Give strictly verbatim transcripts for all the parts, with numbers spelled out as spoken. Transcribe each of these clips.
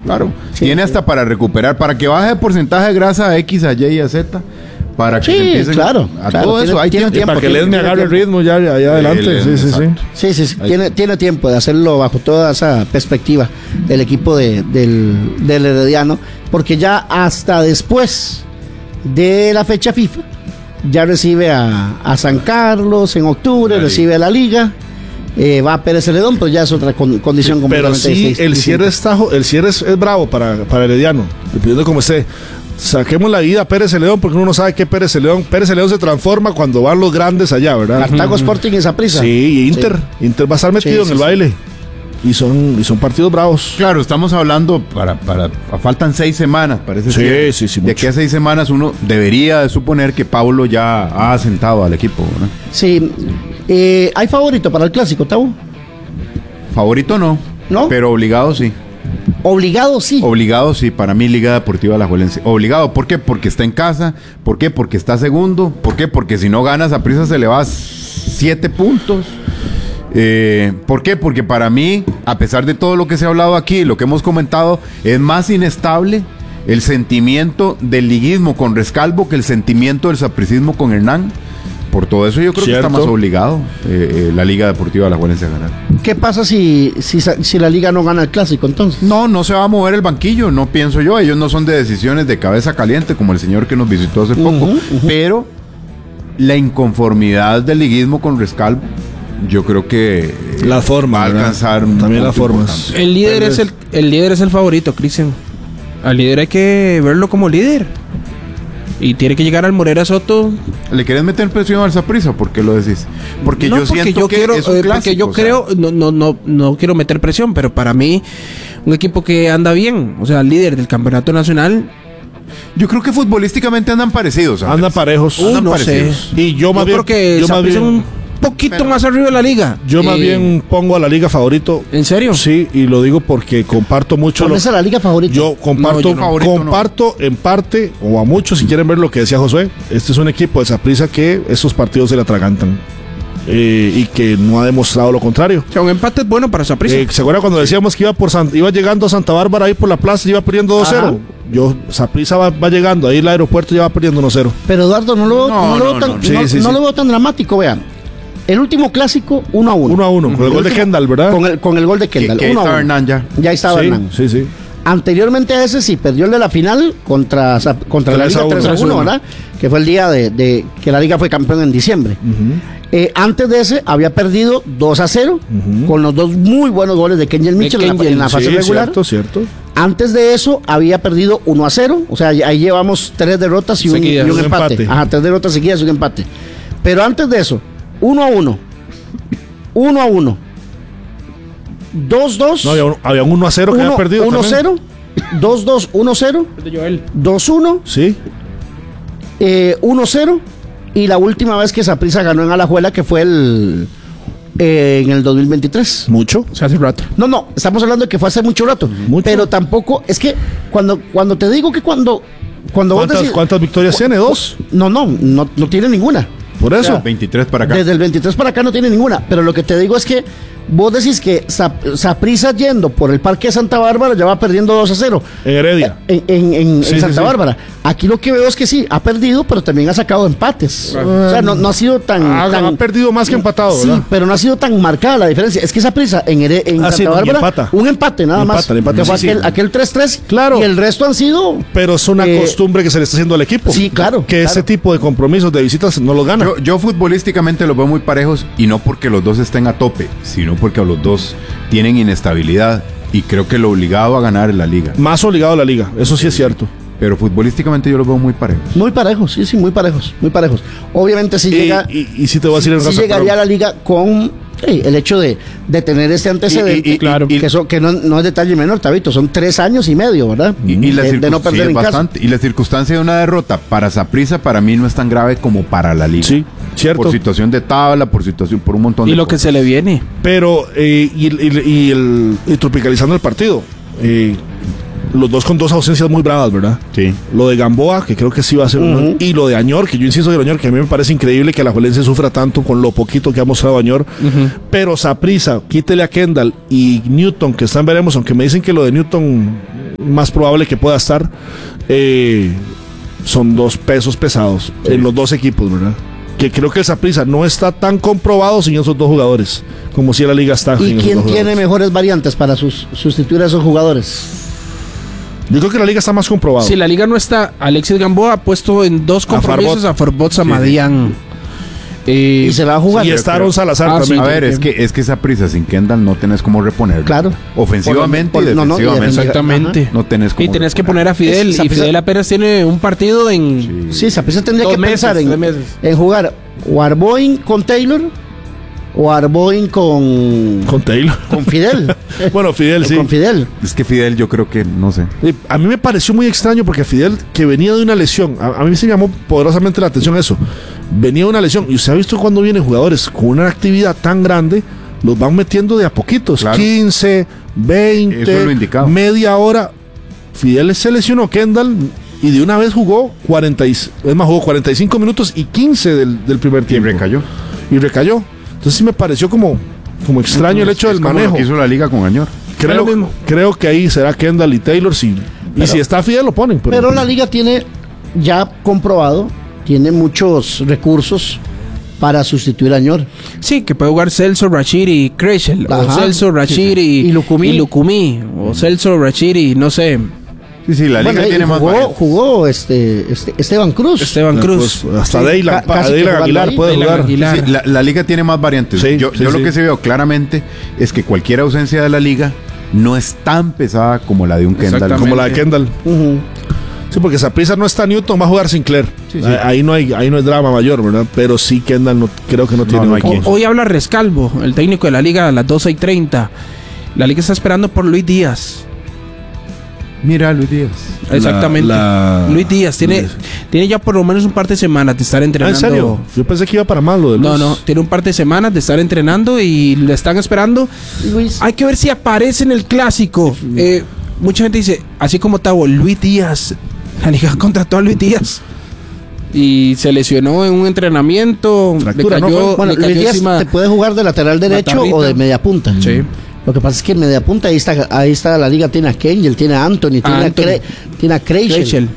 Claro, Sí, tiene sí. hasta para recuperar, para que baje el porcentaje de grasa a X, a Y y a Z, para que Sí, se empiecen claro, a claro, todo tiene- eso. Hay tiene tiempo. tiempo, Para que tiene- les me tiene agarre el tiempo. ritmo ya allá adelante. El- Sí, sí, sí. exacto. Sí, sí, sí. Ahí. Tiene, tiene tiempo de hacerlo bajo toda esa perspectiva el equipo de, del, del Herediano, porque ya hasta después de la fecha FIFA ya recibe a, a San Carlos en octubre, La recibe a la Liga, eh, va a Pérez Celedón, pero ya es otra con- condición Pero completamente sí, distinta. el cierre está, jo- el cierre es, es bravo para, para Herediano, dependiendo como esté. Saquemos la vida a Pérez Celedón, porque uno no sabe qué Pérez Celedón. Pérez Celedón se transforma cuando van los grandes allá, ¿verdad? Cartago Sporting y Saprissa. Sí, y Inter. Inter va a estar metido Sí, en sí, el sí. baile. Y son, y son partidos bravos. Claro, estamos hablando para, para faltan seis semanas, parece. Sí, ser. sí, sí, De mucho. aquí a seis semanas uno debería de suponer que Paulo ya ha asentado al equipo, ¿no? Sí. Eh, ¿Hay favorito para el clásico, Tavo? Favorito no, ¿No? pero obligado sí. Obligado, sí. Obligado sí, para mí Liga Deportiva Alajuelense. Obligado, ¿por qué? Porque está en casa. ¿Por qué? Porque está segundo. ¿Por qué? Porque si no ganas a Prisa se le va siete puntos. Eh, ¿Por qué? Porque para mí, a pesar de todo lo que se ha hablado aquí, lo que hemos comentado, es más inestable el sentimiento del liguismo con Rescalvo que el sentimiento del sapricismo con Hernán. Por todo eso yo creo Cierto. que está más obligado eh, eh, la Liga Deportiva Alajuelense a ganar. ¿Qué pasa si, si, sa- si la Liga no gana el clásico entonces? No, no se va a mover el banquillo, no pienso yo. Ellos no son de decisiones de cabeza caliente como el señor que nos visitó hace poco. Ujú, ujú. Pero la inconformidad del liguismo con Rescalvo, yo creo que eh, Las formas, va a ¿verdad? alcanzar un También punto las formas. importante. El líder Tal es vez. el, el líder es el favorito, Cristian. Al líder hay que verlo como líder. Y tiene que llegar al Morera Soto. ¿Le querés meter presión al Saprissa? ¿Por qué lo decís? Porque No, yo siento que quiero, es un eh, clásico. porque yo o sea, creo, no, no, no, no quiero meter presión, pero para mí, un equipo que anda bien, o sea, líder del campeonato nacional, yo creo que futbolísticamente andan parecidos. Andrés. Andan parejos. uh, Andan no parecidos. sé. Y yo más bien, creo que yo más Saprissa bien, un poquito Pero- más arriba de la liga. yo más Eh, bien pongo a la liga favorito. ¿En serio? Sí, y lo digo porque comparto mucho lo, ¿Cuál es la Liga favorita? yo comparto, No, yo no. Favorito no. comparto en parte, o a muchos si quieren ver lo que decía Josué, este es un equipo de Saprissa que esos partidos se le atragantan. Eh, y que no ha demostrado lo contrario. O sea, un empate es bueno para Saprissa. Eh, ¿Se acuerdan cuando decíamos que iba por San- iba llegando a Santa Bárbara ahí por la plaza y iba perdiendo dos cero? Yo, Saprissa va, va llegando, ahí el aeropuerto ya va perdiendo uno cero. Pero Eduardo, no lo, No, no lo no, veo tan, no. Sí, no- sí, no sí. lo veo tan dramático, vean. El último clásico, uno a uno. uno a uno, con el gol de Kendall, ¿verdad? Con el, con el gol de Que, Kendall. que ahí uno a estaba uno. Hernán ya. Ya estaba sí, Hernán. sí, sí. Anteriormente a ese sí, perdió el de la final contra, Sa- contra la tres a Liga uno. tres a uno, ¿verdad? Que fue el día de, de que la Liga fue campeón en diciembre. Eh, antes de ese había perdido dos a cero con los dos muy buenos goles de Kenjel Mitchell en la, Kenjel, en la fase Sí, regular. cierto, cierto. Antes de eso había perdido uno a cero, o sea, ahí llevamos tres derrotas y un, Seguidas. y un Un empate. empate. Ajá, tres derrotas seguidas y un empate. Pero antes de eso, uno a uno, uno a uno, dos dos, No, había, un- había un uno a cero que había perdido. uno también. cero, dos dos, uno cero, dos uno, Sí, eh, uno cero y la última vez que Saprissa ganó en Alajuela que fue el eh, en el dos mil veintitrés. mucho. Se hace rato. No, no, estamos hablando de que fue hace mucho rato. Mucho. Pero tampoco, es que cuando, cuando te digo que cuando, cuando vos ¿Cuántas, decís- cuántas victorias tiene? Dos. No, no, no, no tiene ninguna. Por eso. O sea, veintitrés para acá. Desde el veintitrés para acá no tiene ninguna. Pero lo que te digo es que vos decís que Sap- Saprissa yendo por el Parque de Santa Bárbara ya va perdiendo dos a cero. En Heredia. En, en- en- Sí, en sí, Santa sí. Bárbara. Aquí lo que veo es que sí, ha perdido, pero también ha sacado empates. O sea, no, no ha sido tan. Ha, tan ha perdido más que empatado, Sí, ¿verdad? pero no ha sido tan marcada la diferencia. Es que esa prisa en, Here- en Ah, Santa sí, no, y Bárbara, empata. un empate nada más. Empata, empata, que fue sí, sí. aquel, aquel tres tres. Claro. Y el resto han sido. Pero es una Eh, costumbre que se le está haciendo al equipo. sí, claro, Que claro. ese tipo de compromisos de visitas no los gana. Yo, yo futbolísticamente los veo muy parejos y no porque los dos estén a tope, sino porque los dos tienen inestabilidad y creo que lo obligado a ganar es la liga. Más obligado a la liga, eso sí es cierto. Pero futbolísticamente yo los veo muy parejos. Muy parejos, sí, sí, muy parejos, muy parejos. Obviamente si Y, llega. y, y sí te voy a decir en sí raza, llegaría a pero- la liga con sí, el hecho de, de tener este antecedente. Y- y- y- claro. que, eso, que no, no es detalle menor, Tabito. Son tres años y medio, ¿verdad? Y, y la de, de circun- no sí, perder es en casa. bastante. Y la circunstancia de una derrota para Saprissa para mí no es tan grave como para la liga. Sí, cierto. Por situación de tabla, por situación, por un montón Y de lo que cosas. se le viene. Pero, eh, y, y- y el, y tropicalizando el partido, eh, los dos con dos ausencias muy bravas, ¿verdad? Sí. Lo de Gamboa, que creo que sí va a ser uno, y lo de Añor, que yo insisto de Añor, que a mí me parece increíble que la Alajuelense sufra tanto con lo poquito que ha mostrado Añor. Pero Saprissa, quítele a Kendall y Newton, que están veremos, aunque me dicen que lo de Newton más probable que pueda estar. Eh, son dos pesos pesados sí. en los dos equipos, ¿verdad? Que creo que el Saprissa no está tan comprobado sin esos dos jugadores, como si la liga está. ¿Y quién tiene mejores variantes para sus, sustituir a esos jugadores? Yo creo que la liga está más comprobado. Si la liga no está, Alexis Gamboa ha puesto en dos compromisos a Farbot Samadian. Sí. Eh, y se va a jugar. Y está Aaron Salazar ah, también. A ver, es que es que esa prisa sin Kendall no tenés cómo reponerlo. Claro. Ofensivamente por, por, y defensivamente. No, no, y exactamente. Ajá. No tenés cómo y tenés reponer. que poner a Fidel. Es, y Fidel apenas tiene un partido en. Sí, Saprissa tendría Dos que meses, pensar en, meses. en jugar o Arboin con Taylor o Arboin con. Con Taylor. Con Fidel. Bueno, Fidel, sí. Con Fidel. Es que Fidel, yo creo que, no sé. A mí me pareció muy extraño porque Fidel, que venía de una lesión, a, a mí se llamó poderosamente la atención eso. Venía de una lesión. Y usted ha visto cuando vienen jugadores con una actividad tan grande, los van metiendo de a poquitos. Claro. quince, veinte, Eso es lo indicado. media hora. Fidel se lesionó Kendall y de una vez jugó cuarenta, es más, jugó cuarenta y cinco minutos y quince del, del primer Y tiempo. recayó. Y recayó. Entonces sí me pareció como, como extraño el hecho Es del como manejo. lo que hizo la liga con Añor. Creo, lo mismo. creo que ahí será Kendall y Taylor. Sí. Y si está Fidel lo ponen. Pero, Pero la liga tiene ya comprobado, tiene muchos recursos para sustituir a Añor. Sí, que puede jugar Celso, Rashid y Krejcel. O Ajá. Celso, Rashid Sí, sí. y, Y Lucumí. y Lucumí. O Celso, Rashid y no sé. Sí, sí, la liga Bueno, y tiene más jugó, variantes. jugó este, este Esteban Cruz. Esteban Cruz. Pues, hasta Sí, Deylan, ca- casi que Deylan jugando Aguilar ahí. puede Deylan jugar. Aguilar. Sí, la, la liga tiene más variantes. Sí, yo sí, yo sí. lo que sí veo claramente es que cualquier ausencia de la liga no es tan pesada como la de un Kendall. Exactamente. Como la de Kendall. Ujú. Sí, porque Saprissa no está Newton, va a jugar Sinclair. Sí, sí. Ahí no hay, ahí no hay drama mayor, ¿verdad? Pero sí Kendall no, creo que no tiene no hay quien. Hoy habla Rescalvo, el técnico de la liga, a las doce y treinta. La liga está esperando por Luis Díaz. Mira, Luis Díaz. Exactamente. la- Luis Díaz tiene, Luis. tiene ya por lo menos un par de semanas de estar Ah, ¿en entrenando. serio? Yo pensé que iba para más lo de No, Luis. no, tiene un par de semanas de estar entrenando y le están esperando. Luis. Hay que ver si aparece en el clásico. Eh, mucha gente dice, así como Tavo, Luis Díaz. La liga contrató a Luis Díaz. Y se lesionó en un entrenamiento. Fractura, le cayó, ¿no? Bueno, le cayó Luis Díaz encima. te puede jugar de lateral derecho Matarrita. o de media punta. Sí. Lo que pasa es que en media punta ahí está, ahí está la liga, tiene a Kengel, tiene a Anthony, tiene, Anthony. A, Cre, tiene a Krejcel. Krejcel.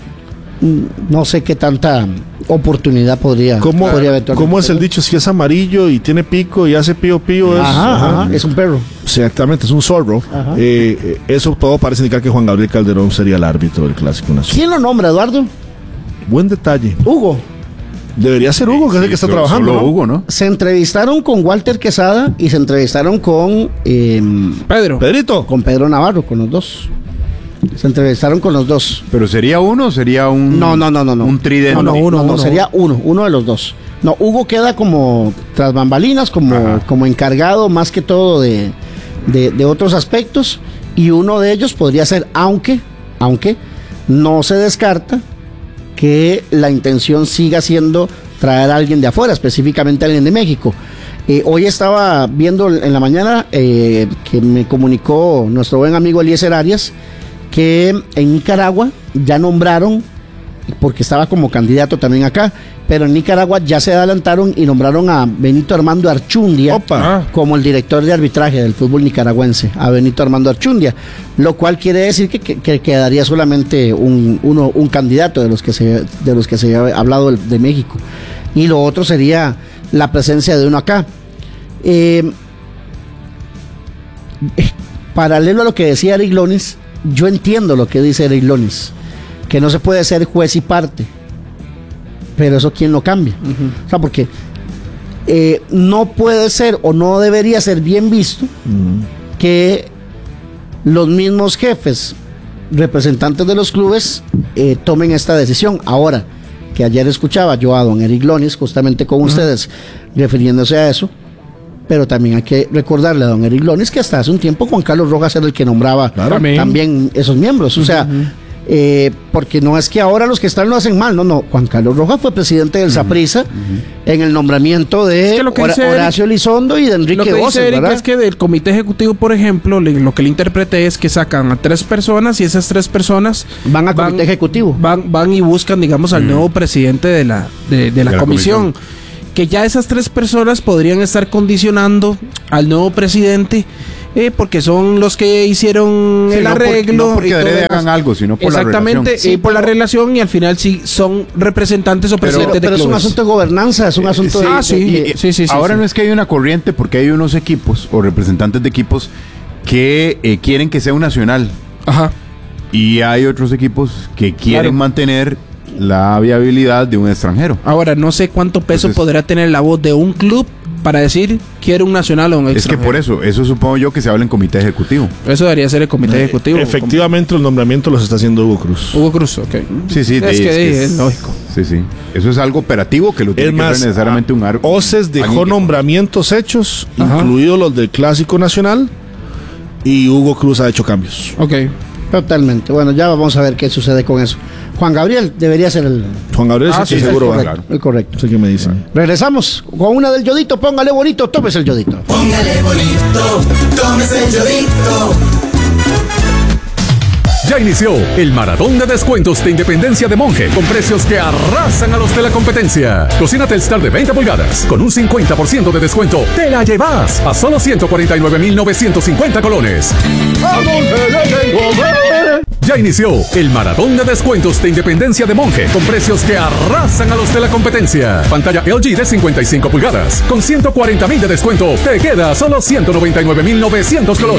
No sé qué tanta oportunidad podría, ¿Cómo, podría eventualmente ¿Cómo es el tener. dicho? Si es amarillo y tiene pico y hace pío pío, es. Ajá, ajá, es un perro. Exactamente, es un zorro. Ajá. Eh, eh, eso todo parece indicar que Juan Gabriel Calderón sería el árbitro del Clásico Nacional. ¿Quién lo nombra, Eduardo? Buen detalle. Hugo. Debería ser Hugo, que es el Sí, que está solo- trabajando. Solo ¿no? Hugo, ¿no? Se entrevistaron con Walter Quesada y se entrevistaron con, eh, Pedro. Pedrito. con Pedro Navarro, con los dos. Se entrevistaron con los dos. Pero sería uno o sería un. No, no, no, no, no. Un tridente. No, no, uno, no, no, uno. sería uno, uno de los dos. No, Hugo queda como tras bambalinas, como, Ajá. como encargado más que todo de, de, de otros aspectos. Y uno de ellos podría ser, aunque, aunque no se descarta que la intención siga siendo traer a alguien de afuera, específicamente a alguien de México. Eh, hoy estaba viendo en la mañana eh, que me comunicó nuestro buen amigo Eliezer Arias que en Nicaragua ya nombraron, porque estaba como candidato también acá, pero en Nicaragua ya se adelantaron y nombraron a Benito Armando Archundia Opa. Ah. como el director de arbitraje del fútbol nicaragüense, a Benito Armando Archundia, lo cual quiere decir que, que- que quedaría solamente un, uno, un candidato de los que se de los que se ha hablado de, de México, y lo otro sería la presencia de uno acá. Eh, eh, paralelo a lo que decía Eric Lonis, yo entiendo lo que dice Eric Lonis, que no se puede ser juez y parte, pero eso quién lo cambia. O sea, porque eh, no puede ser o no debería ser bien visto que los mismos jefes, representantes de los clubes, eh, tomen esta decisión. Ahora, que ayer escuchaba yo a don Eric Lonis justamente con ustedes refiriéndose a eso, pero también hay que recordarle a don Eric Lonis que hasta hace un tiempo Juan Carlos Rojas era el que nombraba Claro. También. también esos miembros. O sea, eh, porque no es que ahora los que están lo hacen mal, no, no. Juan Carlos Rojas fue presidente del Saprissa en el nombramiento de Es que lo que Hora- dice Eric- Horacio Elizondo y de Lo Enrique que dice Voces, Eric ¿verdad? es que del comité ejecutivo, por ejemplo, le- lo que le interprete es que sacan a tres personas y esas tres personas Van a comité ejecutivo. Van, van y buscan, digamos, al nuevo presidente de la, de, de la, De la comisión. Que ya esas tres personas podrían estar condicionando al nuevo presidente Eh, porque son los que hicieron Sí, el no por- arreglo. no porque y todo adrede lo demás. hagan algo, sino por la Exactamente, relación. y por la relación, y al final sí son representantes o Pero, presidentes pero de es un clubes. asunto de gobernanza, es un asunto de... ah, sí. de- Sí, sí, sí, Ahora sí. no es que hay una corriente, porque hay unos equipos o representantes de equipos que eh, quieren que sea un nacional. Ajá. Y hay otros equipos que quieren Claro. mantener la viabilidad de un extranjero. Ahora, no sé cuánto peso Entonces- podrá tener la voz de un club para decir quiero un nacional o un Es que extranjero. por eso, eso supongo yo que se habla en comité ejecutivo. Eso debería ser el comité ejecutivo. Efectivamente, el nombramiento los está haciendo Hugo Cruz. Hugo Cruz, ok. Sí, sí, Es de- que es que es, es- lógico. Sí, sí. Eso es algo operativo que lo tiene Es que más, hacer necesariamente un ar- Oces dejó alguien que- nombramientos hechos, Ajá. incluidos los del Clásico Nacional, y Hugo Cruz ha hecho cambios. Ok. Totalmente. Bueno, ya vamos a ver qué sucede con eso. Juan Gabriel debería ser el, Juan Gabriel Ah, sí, sí, seguro el va. correcto. El correcto. Sé que me dicen. Regresamos con una del yodito. Póngale bonito, tómese el yodito. Póngale bonito, tómese el yodito. Ya inició el maratón de descuentos de Independencia de Monje con precios que arrasan a los de la competencia. Cocina Telstar de veinte pulgadas con un cincuenta por ciento de descuento. Te la llevas a solo ciento cuarenta y nueve mil novecientos cincuenta colones. Ya inició el maratón de descuentos de Independencia de Monje con precios que arrasan a los de la competencia. Pantalla L G de cincuenta y cinco pulgadas con ciento cuarenta mil de descuento. Te queda a solo ciento noventa y nueve mil novecientos colones.